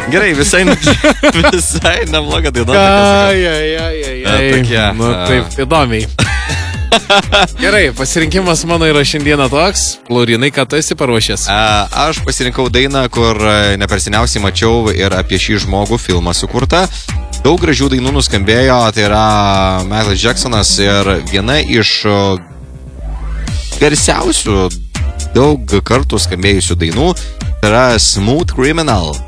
Gerai, visai nebloga daina. Tokia. Nu, taip, įdomiai. Gerai, pasirinkimas mano yra šiandieną toks. Laurinai, ką tu esi paruošęs? Aš pasirinkau dainą, kur neperseniausiai mačiau ir apie šį žmogų filmą sukurta. Daug gražių dainų nuskambėjo, tai yra Michaelas Jacksonas ir viena iš garsiausių daug kartų skambėjusių dainų yra Smooth Criminal.